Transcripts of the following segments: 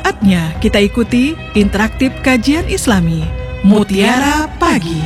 Saatnya kita ikuti interaktif kajian Islami Mutiara Pagi.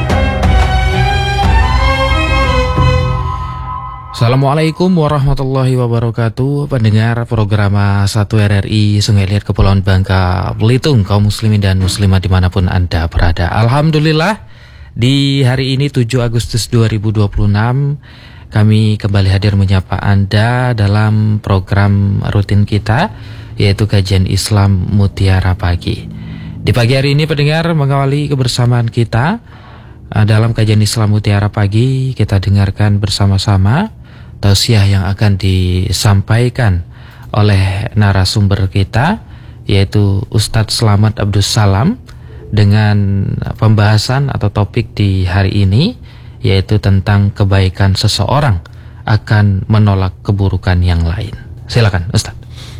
Assalamualaikum warahmatullahi wabarakatuh. Pendengar program 1 RRI Sungai Liat Kepulauan Bangka Belitung, kaum muslimin dan muslimat dimanapun Anda berada. Alhamdulillah, di hari ini 7 Agustus 2026 kami kembali hadir menyapa Anda dalam program rutin kita, yaitu kajian Islam Mutiara Pagi. Di pagi hari ini pendengar, mengawali kebersamaan kita dalam kajian Islam Mutiara Pagi, kita dengarkan bersama-sama tausiah yang akan disampaikan oleh narasumber kita, yaitu Ustadz Slamet Abdus Salam, dengan pembahasan atau topik di hari ini, yaitu tentang kebaikan seseorang akan menolak keburukan yang lain. Silakan Ustadz.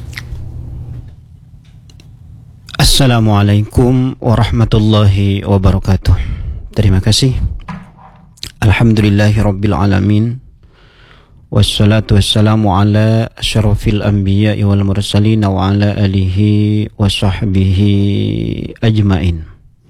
Assalamualaikum warahmatullahi wabarakatuh. Terima kasih. Alhamdulillahirabbil alamin. Wassalatu wassalamu ala asyrafil anbiya'i wal mursalin wa ala alihi wa sahbihi ajmain.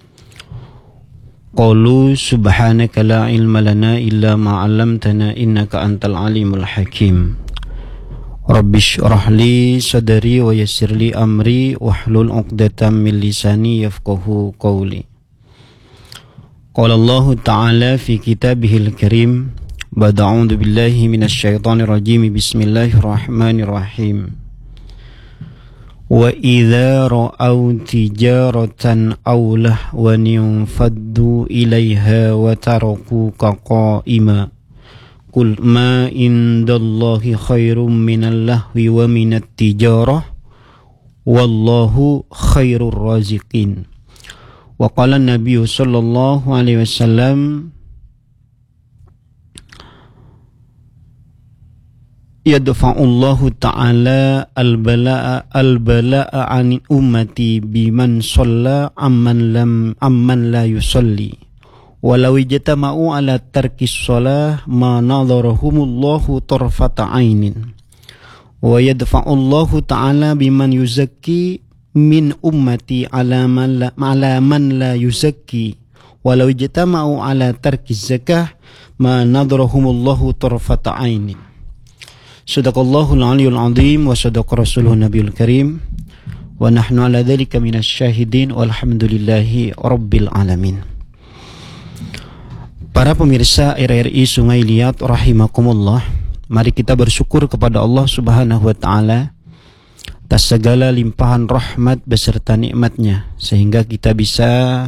Qalu subhanaka la ilma lana illa ma 'allamtana innaka antal alimul hakim. Rabbish shrah li sadri wa yassir li amri wahlul 'uqdatam min lisani yafqahu qawli. Qala Allah Ta'ala fi kitabihil karim, ba'da'udzu billahi minasy syaithanir rajim, bismillahirrahmanirrahim. Wa idza ra'aw tijaratan aw lahwan faddu ilaiha wa tarakuka qa'ima. Qul ma indallahi khairum minal lahwi wa minat tijarah wallahu khairur raziqin. Wa qala an-nabiy sallallahu alaihi wasallam, yadfa'ullahu ta'ala al-bala'a 'an ummati biman shalla amman la yusalli. Walau ijtama'u ala tarkis shalah ma nadharahumullahu tarfata 'ainin. Wa yadfa'ullahu ta'ala biman yuzakki min ummati ala man la yuzakki. Walau ijtama'u ala tarkis zakah ma nadharahumullahu tarfata 'ainin. Sadaqallahul aliyyul azim wa sadaqa rasuluhun nabiyul karim wa nahnu ala dzalika minasy syahidin walhamdulillahi rabbil alamin. Para pemirsa RRI Sungai Liat rahimakumullah, mari kita bersyukur kepada Allah Subhanahu wa taala atas segala limpahan rahmat beserta nikmatnya, sehingga kita bisa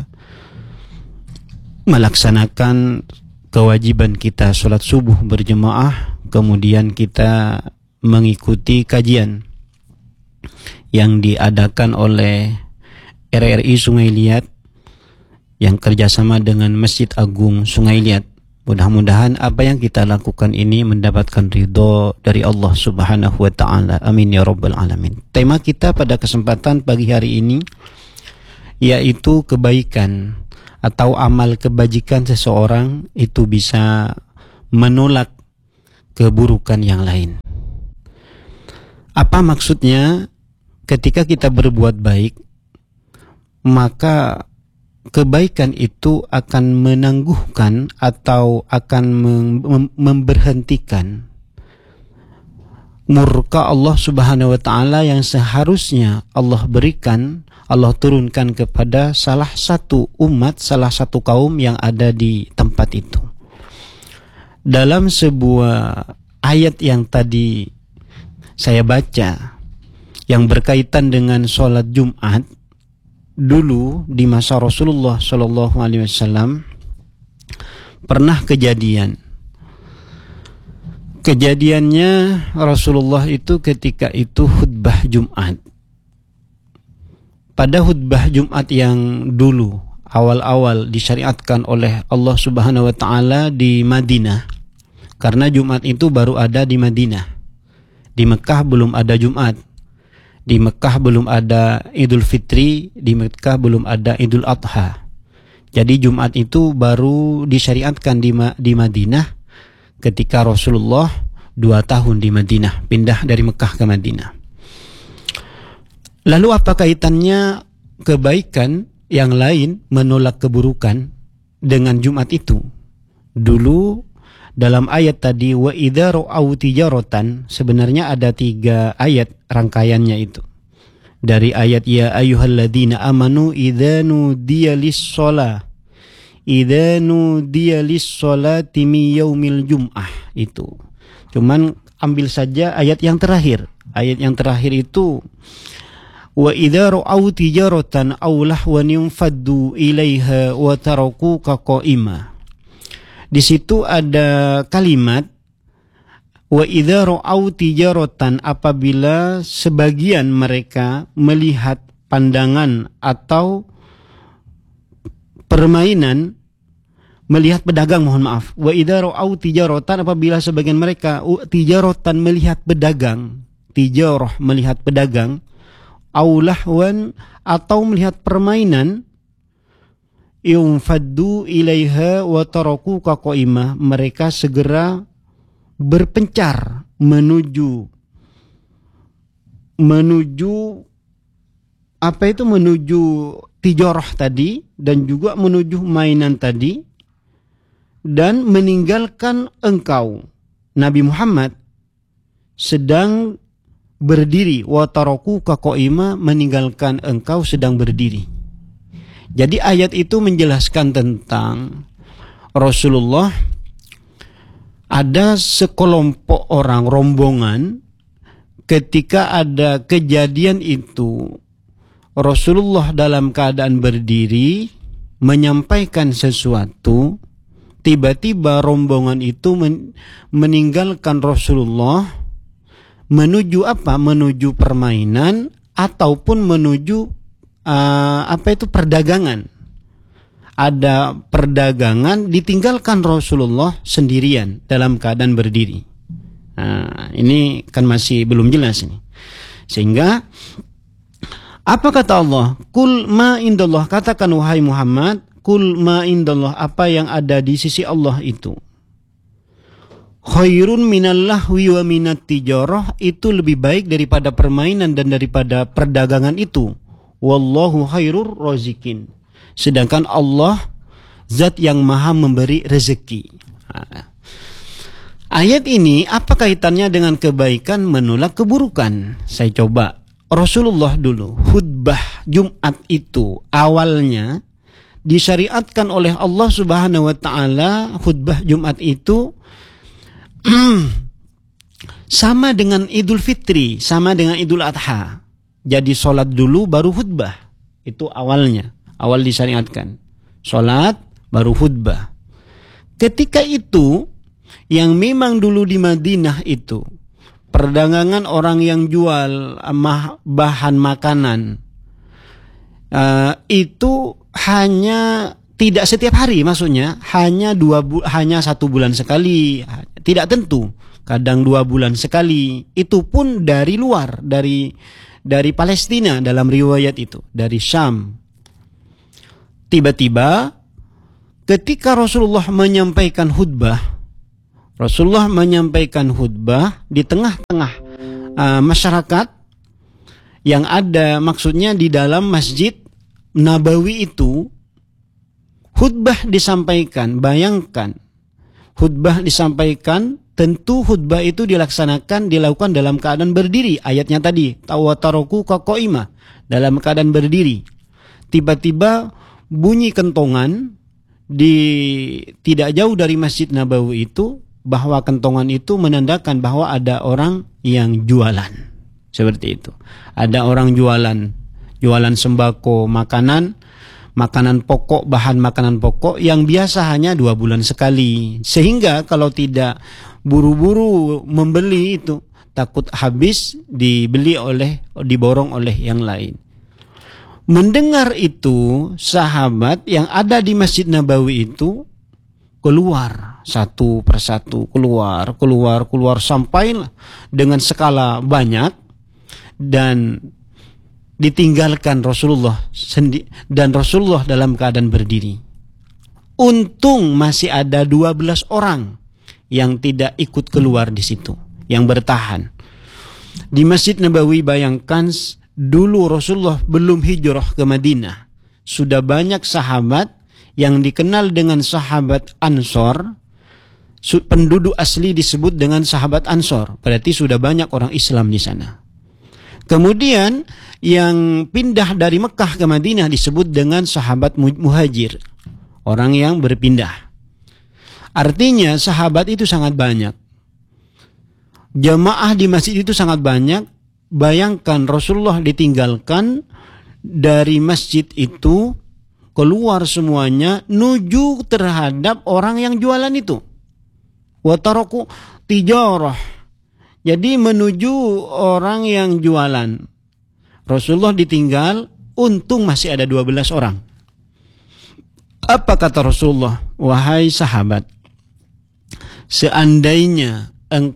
melaksanakan kewajiban kita salat subuh berjemaah, kemudian kita mengikuti kajian yang diadakan oleh RRI Sungai Liat yang kerjasama dengan Masjid Agung Sungai Liat. Mudah-mudahan apa yang kita lakukan ini mendapatkan ridho dari Allah Subhanahu wa ta'ala. Amin ya rabbal alamin. Tema kita pada kesempatan pagi hari ini yaitu kebaikan atau amal kebajikan seseorang itu bisa menolak keburukan yang lain. Apa maksudnya? Ketika kita berbuat baik, maka kebaikan itu akan menangguhkan atau akan memberhentikan murka Allah Subhanahu wa ta'ala yang seharusnya Allah berikan, Allah turunkan kepada salah satu umat, salah satu kaum yang ada di tempat itu. Dalam sebuah ayat yang tadi saya baca yang berkaitan dengan sholat Jumat, dulu di masa Rasulullah Shallallahu Alaihi Wasallam pernah kejadiannya Rasulullah itu ketika itu khutbah Jumat. Pada khutbah Jumat yang dulu awal-awal disyariatkan oleh Allah Subhanahu wa taala di Madinah, karena Jumat itu baru ada di Madinah. Di Mekah belum ada Jumat. Di Mekah belum ada Idul Fitri, di Mekah belum ada Idul Adha. Jadi Jumat itu baru disyariatkan di Madinah ketika Rasulullah 2 tahun di Madinah, pindah dari Mekah ke Madinah. Lalu apa kaitannya kebaikan yang lain menolak keburukan dengan Jumat itu? Dulu dalam ayat tadi wa idza ra'au tijaratan, sebenarnya ada 3 ayat rangkaiannya itu. Dari ayat ya ayyuhalladzina amanu idza nudiya lis-shalah min yaumil jum'ah itu. Cuman ambil saja ayat yang terakhir. Ayat yang terakhir itu wa idza ra'au tijaratan aw lahwan yanfaddu ilaiha wa tarakuka qa'ima. Di situ ada kalimat wa idza ra'au tijaratan, apabila sebagian mereka melihat pandangan atau permainan, melihat pedagang, mohon maaf. Wa idza ra'au tijaratan, apabila sebagian mereka tijaratan melihat pedagang, tijarah melihat pedagang, aulahwan atau melihat permainan, yunfaddu ilaiha wa tarakuka qaimah, mereka segera berpencar menuju apa itu, menuju tijarah tadi dan juga menuju mainan tadi, dan meninggalkan engkau Nabi Muhammad sedang berdiri, wa tarakuka qaima, meninggalkan engkau sedang berdiri. Jadi ayat itu menjelaskan tentang Rasulullah, ada sekelompok orang, rombongan, ketika ada kejadian itu Rasulullah dalam keadaan berdiri menyampaikan sesuatu, tiba-tiba rombongan itu meninggalkan Rasulullah menuju apa? Menuju permainan ataupun menuju perdagangan. Ada perdagangan, ditinggalkan Rasulullah sendirian dalam keadaan berdiri. Nah, ini kan masih belum jelas ini. Sehingga apa kata Allah? Kul ma indallah, katakan wahai Muhammad, kul ma indallah, apa yang ada di sisi Allah itu khairun minal lahwi wa minat tijarah, itu lebih baik daripada permainan dan daripada perdagangan itu. Wallahu khairur razikin, sedangkan Allah zat yang maha memberi rezeki. Ayat ini apa kaitannya dengan kebaikan menolak keburukan? Saya coba. Rasulullah dulu khutbah Jumat itu awalnya disyariatkan oleh Allah Subhanahu wa taala. Khutbah Jumat itu sama dengan Idul Fitri, sama dengan Idul Adha. Jadi sholat dulu baru khutbah. Itu awalnya, awal disyariatkan. Sholat baru khutbah. Ketika itu, yang memang dulu di Madinah itu, perdagangan orang yang jual bahan makanan, itu hanya tidak setiap hari, maksudnya hanya 1 bulan sekali, tidak tentu, kadang 2 bulan sekali. Itu pun dari luar, dari Palestina dalam riwayat itu, dari Syam. Tiba-tiba ketika Rasulullah menyampaikan khutbah di tengah-tengah masyarakat yang ada, maksudnya di dalam Masjid Nabawi itu, khutbah disampaikan. Bayangkan, khutbah disampaikan, tentu khutbah itu dilakukan dalam keadaan berdiri. Ayatnya tadi, tawataroku qaimah, dalam keadaan berdiri. Tiba-tiba bunyi kentongan tidak jauh dari Masjid Nabawi itu, bahwa kentongan itu menandakan bahwa ada orang yang jualan. Seperti itu. Ada orang jualan sembako, makanan pokok, bahan makanan pokok yang biasa hanya 2 bulan sekali. Sehingga kalau tidak buru-buru membeli itu, takut habis, diborong oleh yang lain. Mendengar itu, sahabat yang ada di Masjid Nabawi itu keluar satu persatu, keluar sampailah dengan skala banyak, dan ditinggalkan Rasulullah dan Rasulullah dalam keadaan berdiri. Untung masih ada 12 orang yang tidak ikut keluar di situ, yang bertahan di Masjid Nabawi. Bayangkan dulu Rasulullah belum hijrah ke Madinah, sudah banyak sahabat yang dikenal dengan sahabat Ansor. Penduduk asli disebut dengan sahabat Ansor, berarti sudah banyak orang Islam di sana. Kemudian yang pindah dari Mekah ke Madinah disebut dengan sahabat muhajir, orang yang berpindah. Artinya sahabat itu sangat banyak. Jamaah di masjid itu sangat banyak. Bayangkan Rasulullah ditinggalkan dari masjid itu, keluar semuanya nuju terhadap orang yang jualan itu. Wa taraku tijarah. Jadi menuju orang yang jualan. Rasulullah ditinggal, untung masih ada 12 orang. Apa kata Rasulullah? Wahai sahabat, seandainya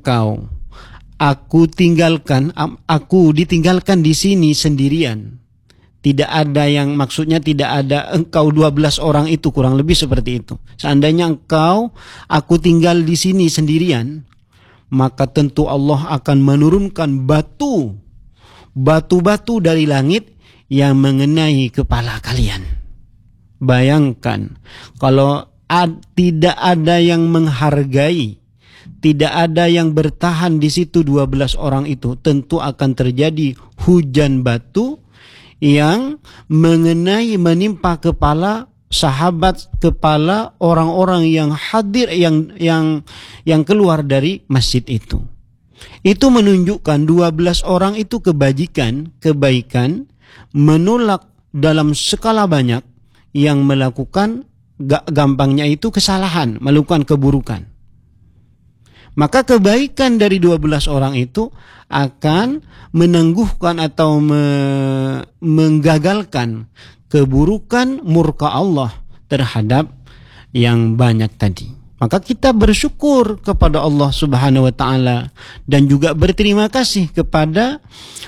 aku ditinggalkan di sini sendirian. Tidak ada yang, maksudnya tidak ada engkau 12 orang itu, kurang lebih seperti itu. Seandainya aku tinggal di sini sendirian, maka tentu Allah akan menurunkan batu-batu dari langit yang mengenai kepala kalian. Bayangkan kalau tidak ada yang menghargai, tidak ada yang bertahan di situ 12 orang itu, tentu akan terjadi hujan batu yang menimpa kepala sahabat, kepala orang-orang yang hadir, yang keluar dari masjid itu. Itu menunjukkan 12 orang itu kebaikan menolak dalam skala banyak yang melakukan gampangnya itu kesalahan, melakukan keburukan. Maka kebaikan dari 12 orang itu akan menangguhkan atau menggagalkan keburukan murka Allah terhadap yang banyak tadi. Maka kita bersyukur kepada Allah Subhanahu wa taala dan juga berterima kasih kepada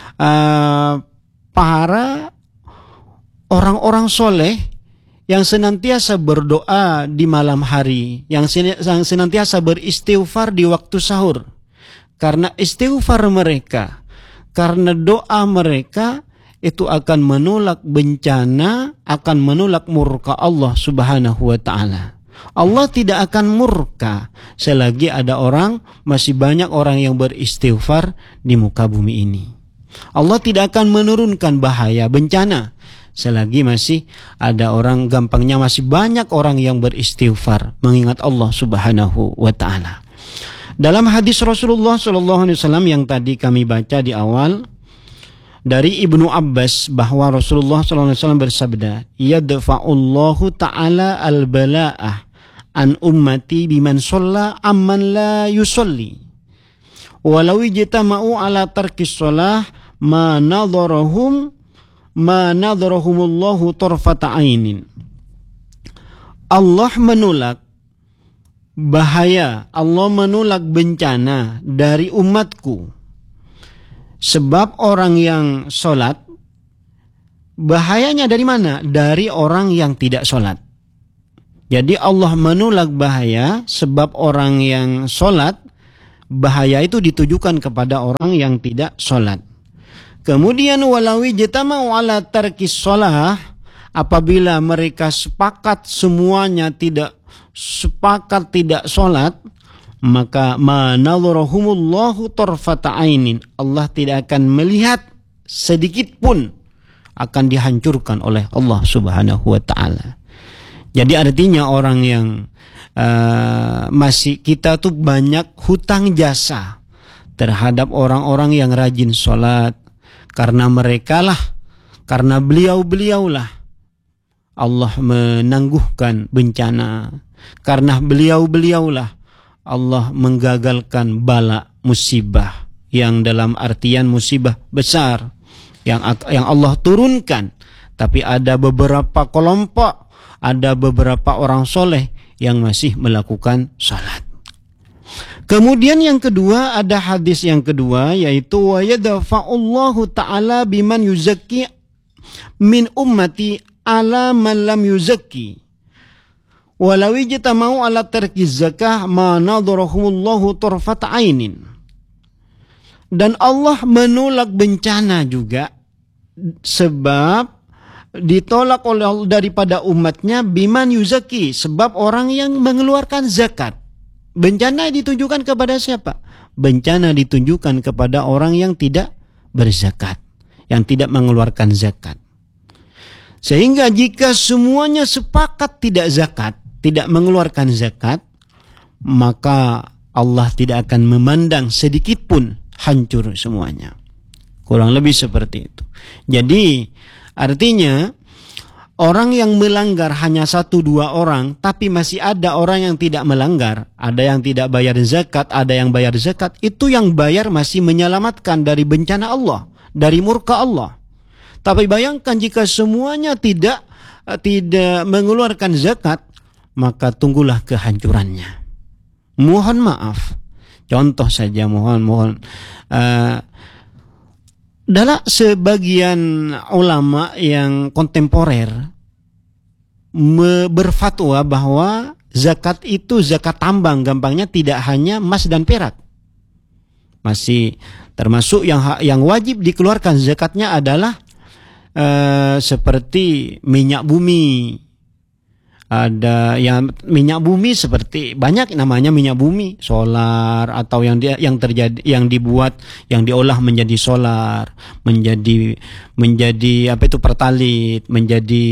para orang-orang soleh yang senantiasa berdoa di malam hari, yang senantiasa beristighfar di waktu sahur. Karena istighfar mereka, karena doa mereka, itu akan menolak bencana, akan menolak murka Allah Subhanahu wa ta'ala. Allah tidak akan murka selagi ada masih banyak orang yang beristighfar di muka bumi ini. Allah tidak akan menurunkan bahaya, bencana, selagi masih ada gampangnya masih banyak orang yang beristighfar mengingat Allah Subhanahu wa ta'ala. Dalam hadis Rasulullah SAW yang tadi kami baca di awal dari Ibnu Abbas, bahwa Rasulullah SAW bersabda, yadfa'ullahu ta'ala al-bala'ah an ummati biman sholla amman la yusolli walau ijtama'u ala tarkis sholah ma nadarahumullahu tarfata ainin. Allah menolak bahaya, Allah menolak bencana dari umatku sebab orang yang sholat. Bahayanya dari mana? Dari orang yang tidak sholat. Jadi Allah menolak bahaya sebab orang yang sholat, bahaya itu ditujukan kepada orang yang tidak sholat. Kemudian walawi jitama'u ala tarkis sholah, apabila mereka sepakat semuanya tidak sholat, maka manadharahumullahu tarfata ainin, Allah tidak akan melihat sedikit pun, akan dihancurkan oleh Allah Subhanahu wa ta'ala. Jadi artinya orang yang kita tuh banyak hutang jasa terhadap orang-orang yang rajin sholat. Karena karena beliau-beliaulah Allah menangguhkan bencana. Karena beliau-beliaulah Allah menggagalkan bala musibah, yang dalam artian musibah besar yang Allah turunkan. Tapi ada beberapa kelompok, ada beberapa orang soleh yang masih melakukan salat. Kemudian yang kedua, ada hadis yang kedua, yaitu wa yadfa'ullahu ta'ala biman yuzakki min ummati ala man lam yuzakki walau ijtama'u ala tarkiz zakah ma nadarahumullahu tarfata ainin. Dan Allah menolak bencana juga sebab ditolak oleh Allah daripada umatnya biman yuzaki, sebab orang yang mengeluarkan zakat. Bencana ditunjukkan kepada siapa? Bencana ditunjukkan kepada orang yang tidak berzakat, yang tidak mengeluarkan zakat. Sehingga jika semuanya sepakat tidak zakat, tidak mengeluarkan zakat, maka Allah tidak akan memandang sedikit pun, hancur semuanya. Kurang lebih seperti itu. Jadi artinya orang yang melanggar hanya 1-2 orang, tapi masih ada orang yang tidak melanggar, ada yang tidak bayar zakat, ada yang bayar zakat, itu yang bayar masih menyelamatkan dari bencana Allah, dari murka Allah. Tapi bayangkan jika semuanya tidak mengeluarkan zakat, maka tunggulah kehancurannya. Mohon maaf, contoh saja mohon dalam sebagian ulama yang kontemporer berfatwa bahwa zakat itu zakat tambang, gampangnya tidak hanya emas dan perak. Masih termasuk yang wajib dikeluarkan zakatnya adalah seperti minyak bumi. Ada yang minyak bumi seperti banyak namanya minyak bumi, solar, atau yang dibuat, yang diolah menjadi solar, menjadi apa itu pertalit, menjadi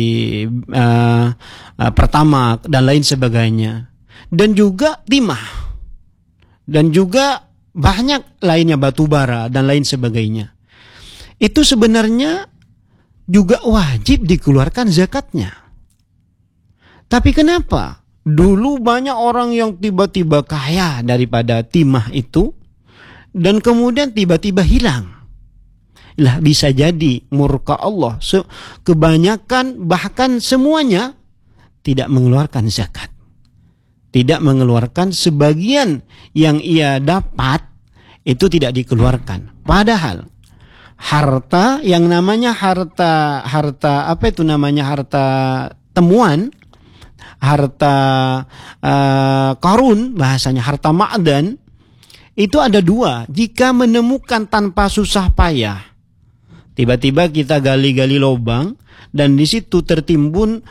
pertamax dan lain sebagainya. Dan juga timah. Dan juga banyak lainnya, batu bara dan lain sebagainya. Itu sebenarnya juga wajib dikeluarkan zakatnya. Tapi kenapa? Dulu banyak orang yang tiba-tiba kaya daripada timah itu, dan kemudian tiba-tiba hilang. Lah bisa jadi murka Allah. Kebanyakan bahkan semuanya tidak mengeluarkan zakat. Tidak mengeluarkan sebagian yang ia dapat itu tidak dikeluarkan. Padahal harta yang namanya harta apa itu namanya, harta temuan, harta karun, bahasanya harta ma'dan, itu ada 2. Jika menemukan tanpa susah payah, tiba-tiba kita gali-gali lubang dan di situ tertimbun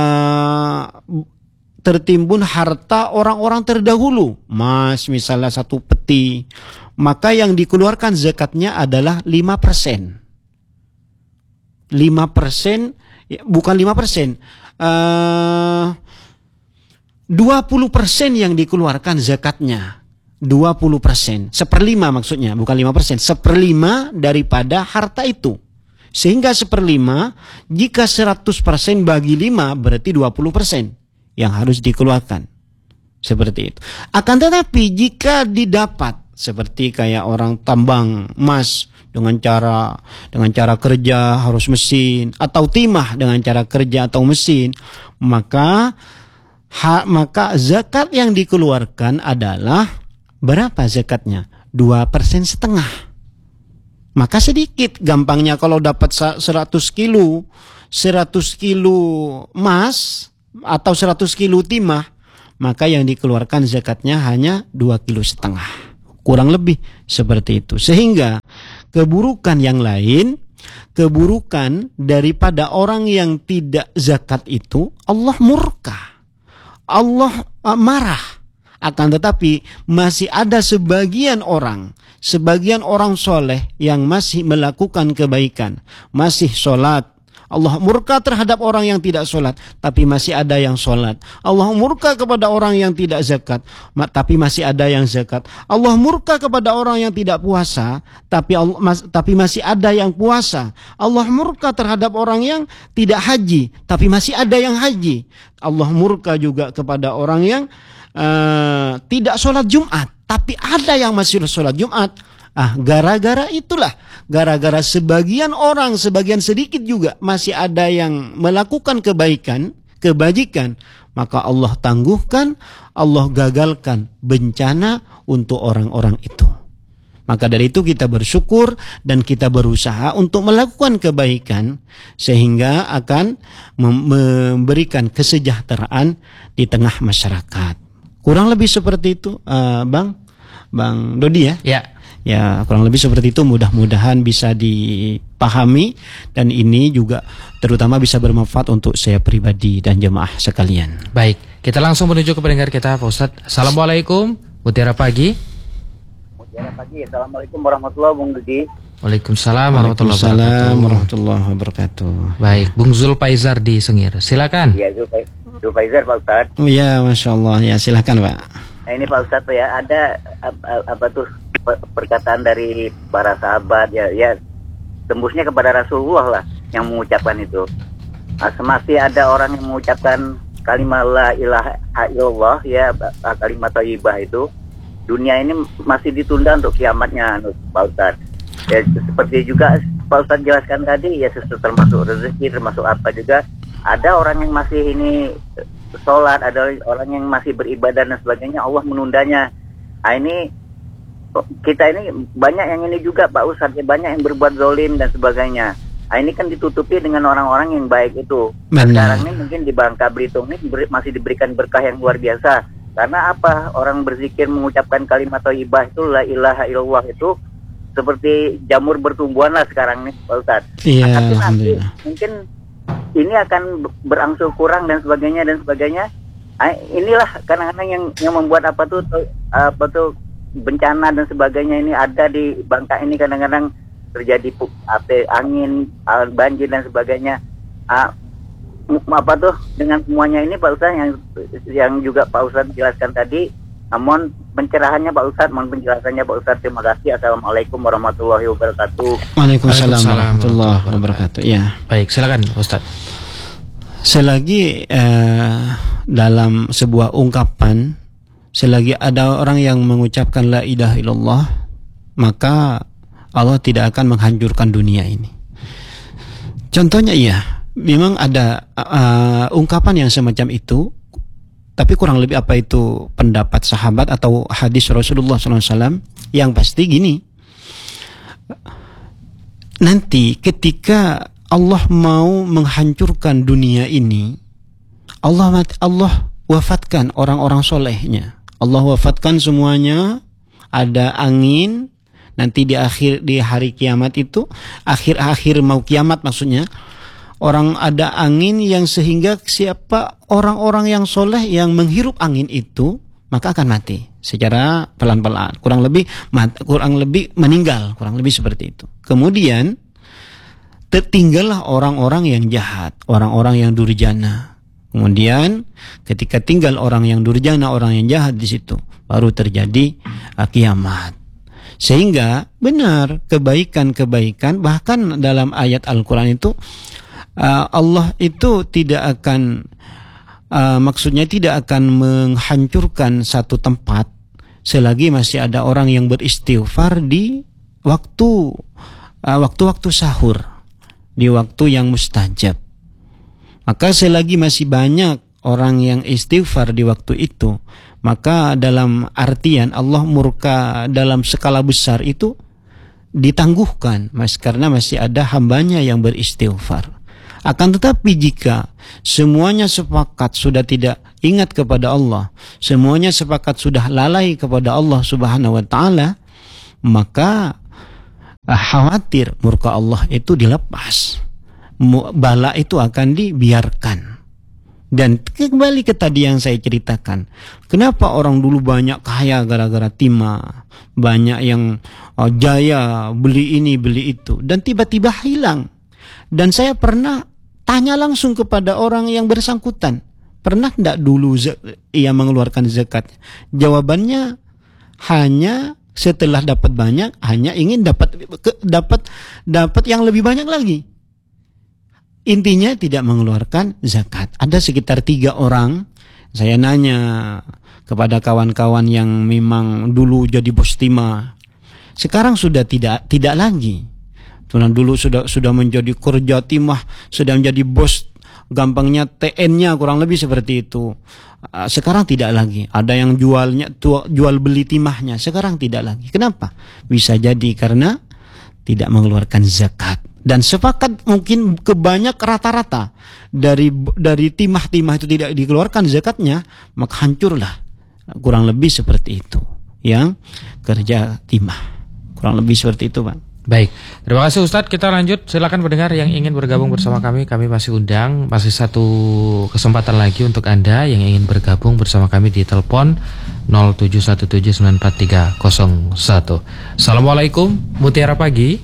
harta orang-orang terdahulu, emas misalnya 1 peti, maka yang dikeluarkan zakatnya adalah 5%. 5%, bukan 5%, 20% yang dikeluarkan zakatnya. 20%, 1/5 maksudnya, bukan 5%, 1/5 daripada harta itu. Sehingga 1/5, jika 100% bagi 5 berarti 20% yang harus dikeluarkan. Seperti itu. Akan tetapi jika didapat seperti kayak orang tambang emas dengan cara kerja harus mesin, atau timah dengan cara kerja atau mesin, maka zakat yang dikeluarkan adalah berapa zakatnya? 2,5%. Maka sedikit. Gampangnya kalau dapat 100 kilo emas atau 100 kilo timah, maka yang dikeluarkan zakatnya hanya 2,5 kilo. Kurang lebih seperti itu. Sehingga keburukan yang lain, keburukan daripada orang yang tidak zakat itu, Allah murka, Allah marah. Akan tetapi masih ada sebagian orang soleh yang masih melakukan kebaikan, masih sholat. Allah murka terhadap orang yang tidak sholat, tapi masih ada yang sholat. Allah murka kepada orang yang tidak zakat, tapi masih ada yang zakat. Allah murka kepada orang yang tidak puasa, tapi masih ada yang puasa. Allah murka terhadap orang yang tidak haji, tapi masih ada yang haji. Allah murka juga kepada orang yang tidak sholat Jumat, tapi ada yang masih sholat Jumat. Gara-gara itulah, gara-gara sebagian orang, sebagian sedikit juga masih ada yang melakukan kebajikan, maka Allah tangguhkan, Allah gagalkan bencana untuk orang-orang itu. Maka dari itu kita bersyukur dan kita berusaha untuk melakukan kebaikan sehingga akan memberikan kesejahteraan di tengah masyarakat. Kurang lebih seperti itu, Bang Dodi ya. Ya. Ya, kurang lebih seperti itu. Mudah-mudahan bisa pahami, dan ini juga terutama bisa bermanfaat untuk saya pribadi dan jemaah sekalian. Baik, kita langsung menuju ke pendengar kita, Pak Ustadz. Assalamualaikum, Mutiara Pagi. Mutiara Pagi, Assalamualaikum warahmatullahi wabarakatuh. Waalaikumsalam Waalaikumsalam warahmatullahi wabarakatuh. Baik, Bung Zulfaizar di Sengir, silakan. Ya, Zulfaizar Pak Ustadz. Oh ya, Masya Allah, ya silakan Pak. Nah, ini Pak Ustadz ya, ada apa tuh perkataan dari para sahabat ya tembusnya kepada Rasulullah lah yang mengucapkan itu. Masih ada orang yang mengucapkan kalimat la ilaha illallah ya, kalimat thayyibah itu, dunia ini masih ditunda untuk kiamatnya, Pak Ustadz. Ya, seperti juga Pak Ustadz jelaskan tadi ya, termasuk rezeki, termasuk apa juga, ada orang yang masih ini sholat, ada orang yang masih beribadah dan sebagainya, Allah menundanya. Nah, ini kita ini banyak yang ini juga Pak Ustadz, ya, banyak yang berbuat zalim dan sebagainya. Nah, ini kan ditutupi dengan orang-orang yang baik itu. Sekarang ini mungkin di Bangka Belitung ini masih diberikan berkah yang luar biasa. Karena apa? Orang berzikir mengucapkan kalimat thayyibah itu, la ilaha illallah itu, seperti jamur bertumbuhan lah sekarang nih Pak Ustadz. Iya, tapi nanti mungkin ini akan berangsur kurang dan sebagainya. Nah, inilah kadang-kadang yang membuat apa tuh bencana dan sebagainya ini ada di Bangka ini, kadang-kadang terjadi angin, banjir dan sebagainya. Apa tuh dengan semuanya ini Pak Ustadz yang juga Pak Ustadz jelaskan tadi. Mohon pencerahannya Pak Ustadz, mohon penjelasannya Pak Ustadz. Terima kasih. Assalamualaikum warahmatullahi wabarakatuh. Waalaikumsalam warahmatullahi wabarakatuh. Ya. Baik, silakan Ustadz. Selagi dalam sebuah ungkapan, selagi ada orang yang mengucapkan la ilaha illallah, maka Allah tidak akan menghancurkan dunia ini. Contohnya iya, memang ada ungkapan yang semacam itu. Tapi kurang lebih apa itu pendapat sahabat atau hadis Rasulullah SAW? Yang pasti gini, nanti ketika Allah mau menghancurkan dunia ini, Allah wafatkan orang-orang solehnya. Allah wafatkan semuanya, ada angin, nanti di hari kiamat itu, akhir mau kiamat maksudnya, orang ada angin yang sehingga siapa orang-orang yang soleh yang menghirup angin itu maka akan mati secara pelan-pelan, kurang lebih meninggal, kurang lebih seperti itu. Kemudian tertinggallah orang-orang yang jahat, orang-orang yang durjana. Kemudian ketika tinggal orang yang durjana, orang yang jahat di situ, baru terjadi kiamat. Sehingga benar kebaikan-kebaikan, bahkan dalam ayat Al-Quran itu Allah itu tidak akan maksudnya tidak akan menghancurkan satu tempat selagi masih ada orang yang beristighfar di waktu-waktu sahur, di waktu yang mustajab. Maka selagi masih banyak orang yang istighfar di waktu itu, maka dalam artian Allah murka dalam skala besar itu ditangguhkan, karena masih ada hambanya yang beristighfar. Akan tetapi jika semuanya sepakat sudah tidak ingat kepada Allah, semuanya sepakat sudah lalai kepada Allah Subhanahu wa taala, maka khawatir murka Allah itu dilepas, bala itu akan dibiarkan. Dan kembali ke tadi yang saya ceritakan, kenapa orang dulu banyak kaya gara-gara timah, banyak yang jaya beli ini beli itu, dan tiba-tiba hilang. Dan saya pernah tanya langsung kepada orang yang bersangkutan, pernah tidak dulu ia mengeluarkan zakat? Jawabannya hanya setelah dapat banyak, hanya ingin dapat yang lebih banyak lagi. Intinya tidak mengeluarkan zakat. Ada sekitar 3 orang. Saya nanya kepada kawan-kawan yang memang dulu jadi bos timah, sekarang sudah tidak lagi. Dulu sudah menjadi kerja timah, sudah menjadi bos, gampangnya TN-nya kurang lebih seperti itu. Sekarang tidak lagi. Ada yang jual beli timahnya, sekarang tidak lagi. Kenapa? Bisa jadi karena tidak mengeluarkan zakat. Dan sepakat mungkin kebanyak rata-rata dari timah-timah itu tidak dikeluarkan zakatnya, maka hancurlah. Kurang lebih seperti itu yang kerja timah. Kurang lebih seperti itu, Pak. Baik, terima kasih Ustadz. Kita lanjut, silakan pendengar yang ingin bergabung bersama kami. Kami masih undang, masih satu kesempatan lagi untuk Anda yang ingin bergabung bersama kami di telepon 0717943001. Assalamualaikum, Mutiara Pagi.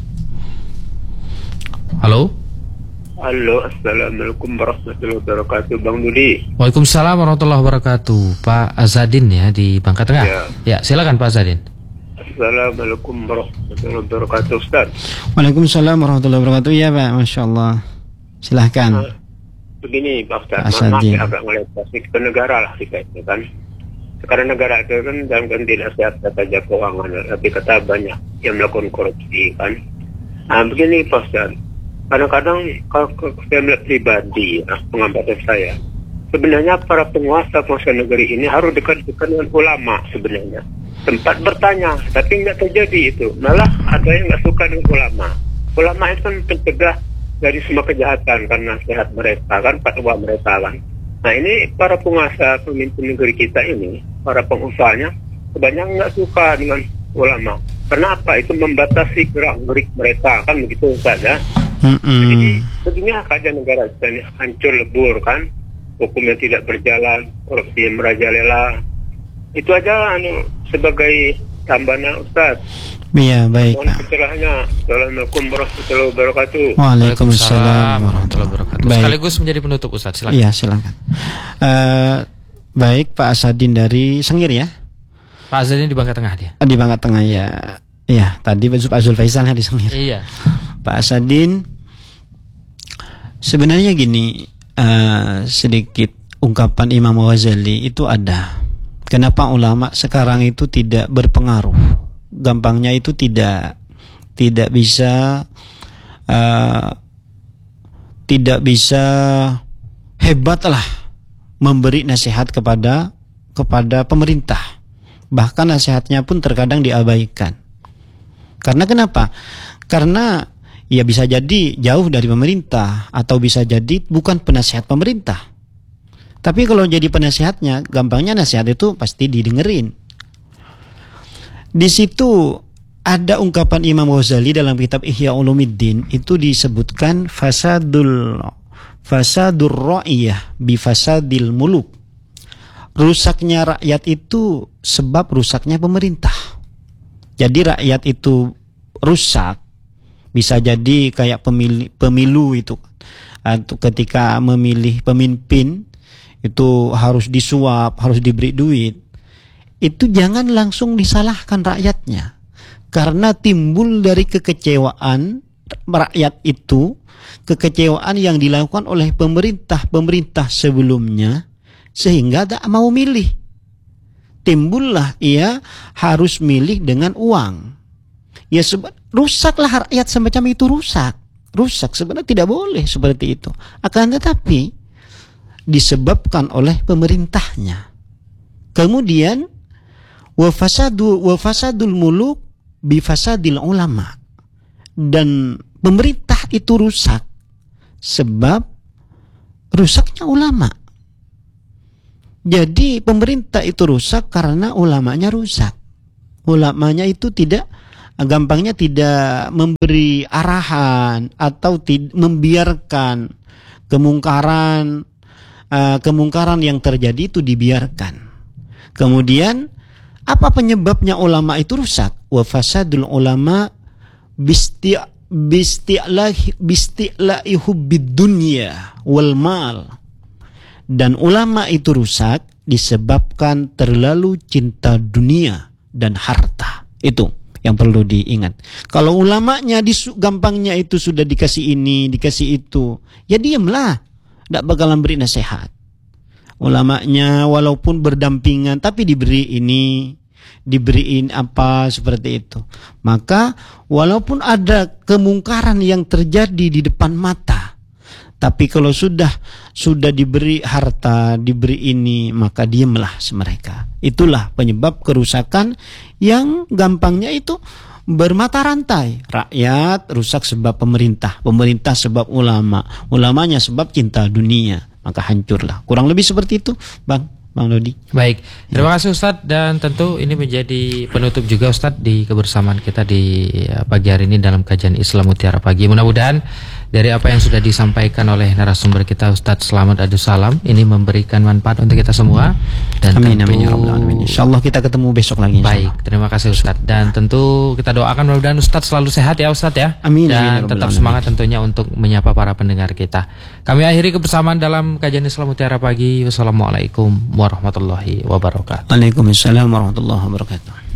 Halo. Halo, assalamualaikum warahmatullahi wabarakatuh, Bang Dudi. Waalaikumsalam warahmatullahi wabarakatuh. Pak Azadin ya di Bangka Tengah. Ya, silakan Pak Azadin. Assalamualaikum warahmatullahi wabarakatuh, Ustaz. Waalaikumsalam warahmatullahi wabarakatuh. Ya Pak, Masya Allah. Silahkan. Begini Pak Ustaz, Pak maaf Sadin. ya agak melepas ke negara lah kita itu kan. Sekarang negara itu kan dalam tidak sehat saja keuangan, tapi kata banyak yang melakukan korupsi kan. Nah begini Pak Ustaz, kadang-kadang kalau saya melihat pribadi, pengamatan saya, sebenarnya para penguasa negeri ini harus dekat-dekat dengan ulama sebenarnya. Tempat bertanya, tapi nggak terjadi itu. Malah ada yang nggak suka dengan ulama. Ulama itu kan pencegah dari semua kejahatan karena sehat mereka kan, fatwa mereka kan. Nah ini para penguasa pemimpin negeri kita ini, para pengusahanya kebanyakan nggak suka dengan ulama. Karena apa? Itu membatasi gerak-gerik mereka kan begitu saja. Jadi begini keadaan negara kita ini hancur lebur kan, hukumnya tidak berjalan, korupsi merajalela. Itu aja sebagai tambahan Ustaz. Iya, baik. Mohon pencerahannya. Assalamualaikum warahmatullahi wabarakatuh. Waalaikumsalam warahmatullahi wabarakatuh. Baik. Sekaligus menjadi penutup Ustaz, silakan. Iya, silakan. Baik, Pak Asadin dari Sengir ya. Pak Azadin di Bangka Tengah dia. Di Bangka Tengah ya. Iya, tadi Pak Zulfaisal di Sengir. Iya. Pak Asadin, sebenarnya gini, sedikit ungkapan Imam Ghazali itu ada. Kenapa ulama sekarang itu tidak berpengaruh? Gampangnya itu tidak bisa hebatlah memberi nasihat kepada pemerintah. Bahkan nasihatnya pun terkadang diabaikan. Karena kenapa? Karena ya bisa jadi jauh dari pemerintah atau bisa jadi bukan penasihat pemerintah. Tapi kalau jadi penasihatnya, gampangnya nasihat itu pasti didengerin. Di situ ada ungkapan Imam Ghazali dalam kitab Ihya Ulumuddin, itu disebutkan fasadur ra'iyah bi fasadil muluk. Rusaknya rakyat itu sebab rusaknya pemerintah. Jadi rakyat itu rusak, bisa jadi kayak pemilu itu. Atau ketika memilih pemimpin itu harus disuap, harus diberi duit. Itu jangan langsung disalahkan rakyatnya. Karena timbul dari kekecewaan rakyat itu, kekecewaan yang dilakukan oleh pemerintah sebelumnya, sehingga tak mau milih. Timbullah ia harus milih dengan uang. Ya rusaklah rakyat semacam itu, rusak sebenarnya tidak boleh seperti itu. Akan tetapi disebabkan oleh pemerintahnya. Kemudian wa fasadul muluk bi fasadil ulama. Dan pemerintah itu rusak sebab rusaknya ulama. Jadi pemerintah itu rusak karena ulamanya rusak. Ulamanya itu gampangnya tidak memberi arahan atau membiarkan kemungkaran yang terjadi itu dibiarkan. Kemudian apa penyebabnya ulama itu rusak? Wa fasadul ulama bisti'la'i hubbid dunya wal mal. Dan ulama itu rusak disebabkan terlalu cinta dunia dan harta. Itu yang perlu diingat. Kalau ulamanya gampangnya itu sudah dikasih ini, dikasih itu, ya diamlah. Tidak bakalan beri nasihat. Ulamanya walaupun berdampingan tapi diberiin apa seperti itu. Maka walaupun ada kemungkaran yang terjadi di depan mata, tapi kalau sudah diberi harta, diberi ini, maka diamlah mereka. Itulah penyebab kerusakan yang gampangnya itu bermata rantai. Rakyat rusak sebab pemerintah, pemerintah sebab ulama, ulamanya sebab cinta dunia, maka hancurlah. Kurang lebih seperti itu, Bang Bang Dodi. Baik, terima kasih Ustadz, dan tentu ini menjadi penutup juga Ustadz di kebersamaan kita di pagi hari ini dalam kajian Islam Mutiara Pagi. Mudah-mudahan dari apa yang sudah disampaikan oleh narasumber kita Ustadz Slamet Adussalam ini memberikan manfaat untuk kita semua, dan Amin, tentu amin, ya Rabbal alamin. Insyaallah kita ketemu besok lagi. baik, terima kasih Ustadz, dan tentu kita doakan mudah-mudahan Ustadz selalu sehat ya Ustadz ya. Amin, amin, ya Dan Rabbal tetap alamin. semangat tentunya untuk menyapa para pendengar kita. Kami akhiri kebersamaan dalam kajian Islam Mutiara Pagi. Wassalamualaikum warahmatullahi wabarakatuh. Waalaikumsalam warahmatullahi wabarakatuh.